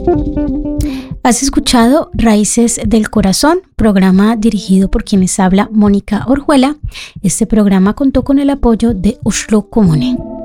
Has escuchado Raíces del Corazón, programa dirigido por quienes habla Mónica Orjuela. Este programa contó con el apoyo de Oslo Kommune.